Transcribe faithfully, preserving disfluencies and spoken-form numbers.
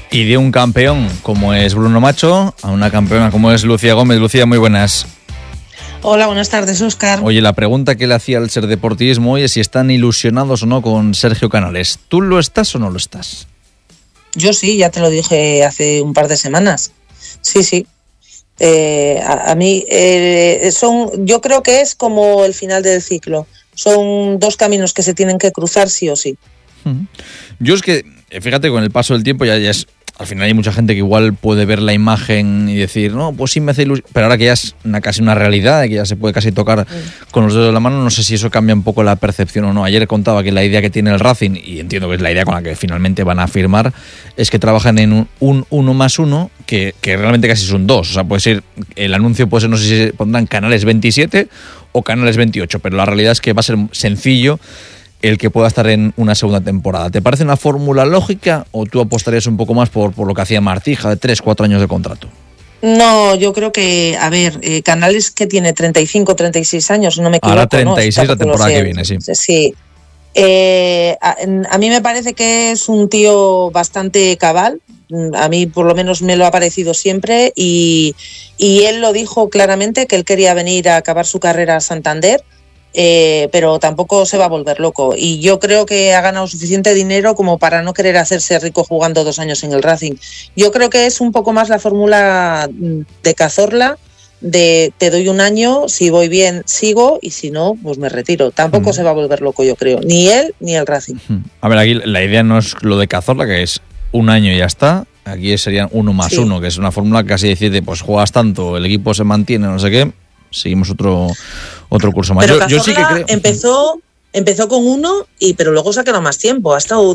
Y de un campeón como es Bruno Macho a una campeona como es Lucía Gómez. Lucía, muy buenas. Hola, buenas tardes, Óscar. Oye, la pregunta que le hacía al Ser Deportivismo hoy es si están ilusionados o no con Sergio Canales. ¿Tú lo estás o no lo estás? Yo sí, ya te lo dije hace un par de semanas. Sí, sí. Eh, a, a mí eh, son, yo creo que es como el final del ciclo. Son dos caminos que se tienen que cruzar sí o sí. Yo es que, fíjate, con el paso del tiempo ya, ya es... Al final hay mucha gente que igual puede ver la imagen y decir, no, pues sí me hace ilusión. Pero ahora que ya es una, casi una realidad, que ya se puede casi tocar mm. con los dedos de la mano, no sé si eso cambia un poco la percepción o no. Ayer contaba que la idea que tiene el Racing, y entiendo que es la idea con la que finalmente van a firmar, es que trabajan en un, un uno más uno, que, que realmente casi es un dos. O sea, puede ser, el anuncio puede ser, no sé si se pondrán canales veintisiete o canales veintiocho, pero la realidad es que va a ser sencillo el que pueda estar en una segunda temporada. ¿Te parece una fórmula lógica o tú apostarías un poco más por, por lo que hacía Martija, de tres, cuatro años de contrato? No, yo creo que, a ver, eh, Canales que tiene treinta y cinco, treinta y seis años, no me equivoco. Ahora treinta y seis ¿no? la temporada que viene, sí. Sí. Eh, a, a mí me parece que es un tío bastante cabal. A mí por lo menos me lo ha parecido siempre y, y él lo dijo claramente que él quería venir a acabar su carrera a Santander. Eh, pero tampoco se va a volver loco y yo creo que ha ganado suficiente dinero como para no querer hacerse rico jugando dos años en el Racing. Yo creo que es un poco más la fórmula de Cazorla, de te doy un año, si voy bien sigo y si no, pues me retiro. Tampoco mm. se va a volver loco, yo creo, ni él ni el Racing. A ver, aquí la idea no es lo de Cazorla, que es un año y ya está. Aquí serían uno más sí. uno, que es una fórmula que casi decide, pues juegas tanto, el equipo se mantiene, no sé qué, seguimos otro otro curso más. Pero yo, yo sí que creo. Empezó, empezó con uno, y pero luego se ha quedado más tiempo. Ha estado